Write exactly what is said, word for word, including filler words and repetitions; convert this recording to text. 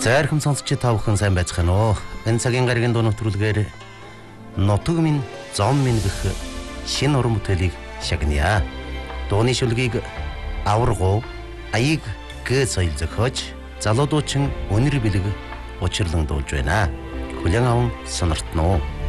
Зайрхан сонсогч та бүхэн сайн байцгаана уу? Энэ цагийн гарагийн дуу нэвтрүүлгээр Нутаг минь зом минь гэх шинэ уран бүтээлийг шагная. Дууны шүлгийг аваргуу аяг гэ соёл зохиож залуудуучин өнөр бэлэг учирлан дуулж байна. Хүлээн аван сониртно.